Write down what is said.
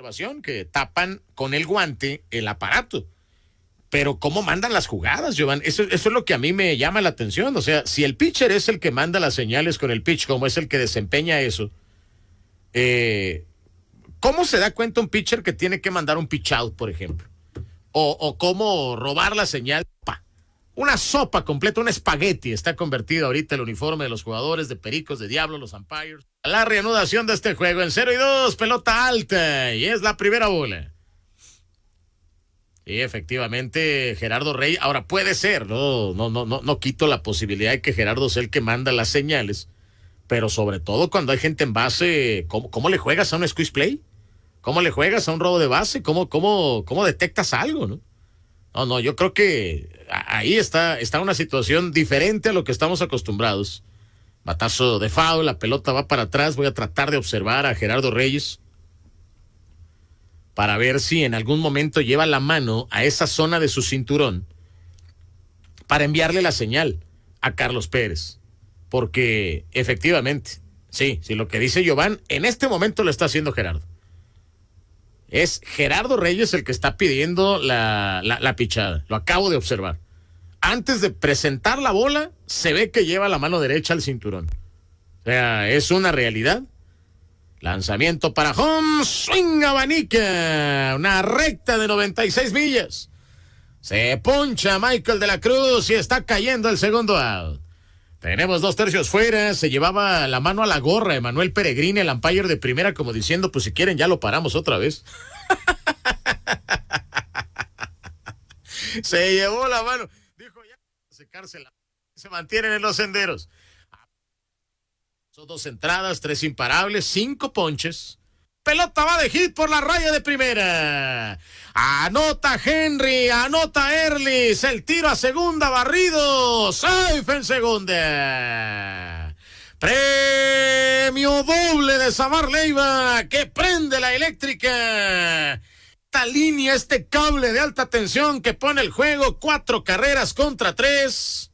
que tapan con el guante el aparato. Pero ¿cómo mandan las jugadas, Giovanni? Eso es lo que a mí me llama la atención. O sea, si el pitcher es el que manda las señales con el pitch, como es el que desempeña eso, ¿cómo se da cuenta un pitcher que tiene que mandar un pitch out, por ejemplo? O cómo robar la señal. Una sopa completa, un espagueti está convertido ahorita el uniforme de los jugadores de Pericos, de Diablos, los umpires. La reanudación de este juego en 0-2, pelota alta, y es la primera bola. Y efectivamente, Gerardo Reyes, ahora puede ser, no quito la posibilidad de que Gerardo sea el que manda las señales, pero sobre todo cuando hay gente en base, ¿cómo le juegas a un squeeze play? ¿Cómo le juegas a un robo de base? ¿Cómo detectas algo, no? No, yo creo que ahí está una situación diferente a lo que estamos acostumbrados. Batazo de foul, la pelota va para atrás, voy a tratar de observar a Gerardo Reyes para ver si en algún momento lleva la mano a esa zona de su cinturón para enviarle la señal a Carlos Pérez. Porque efectivamente, sí, lo que dice Giovanni, en este momento lo está haciendo Gerardo. Es Gerardo Reyes el que está pidiendo la pichada. Lo acabo de observar. Antes de presentar la bola, se ve que lleva la mano derecha al cinturón. O sea, es una realidad. Lanzamiento para home, swing abanica, una recta de 96 millas. Se poncha Michael de la Cruz y está cayendo el segundo out. Tenemos 2 tercios fuera, se llevaba la mano a la gorra Emanuel Peregrini, el umpire de primera, como diciendo, pues si quieren ya lo paramos otra vez. Se llevó la mano, dijo ya, secarse se mantienen en los senderos. Son 2 entradas, 3 imparables, 5 ponches. Pelota va de hit por la raya de primera. Anota Henry, anota Erlis. El tiro a segunda, barrido. Safe en segunda. Premio doble de Samar Leiva, que prende la eléctrica. Esta línea, este cable de alta tensión que pone el juego 4 carreras contra 3.